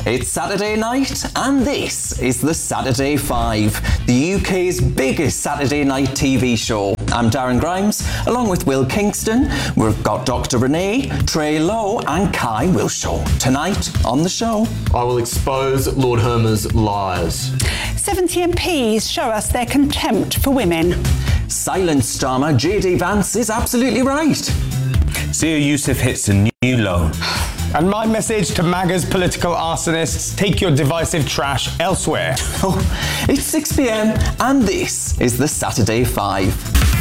It's Saturday night, and this is the Saturday 5, the UK's biggest Saturday night TV show. I'm Darren Grimes, along with Will Kingston. We've got Dr. Renee, Trey Lowe, and Kai Wilshaw. Tonight on the show, I will expose Lord Hermer's lies. 70 MPs show us their contempt for women. Silent Stormer JD Vance is absolutely right. Zia Youssef hits a new low. And my message to MAGA's political arsonists: take your divisive trash elsewhere. Oh, it's 6 p.m, and this is the Saturday 5.